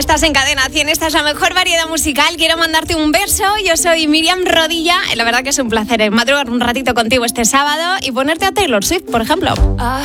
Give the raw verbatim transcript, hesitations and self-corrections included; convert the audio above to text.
Estás en Cadena cien, esta es la mejor variedad musical. Quiero mandarte un beso. Yo soy Miriam Rodilla. La verdad que es un placer madrugar un ratito contigo este sábado y ponerte a Taylor Swift, por ejemplo.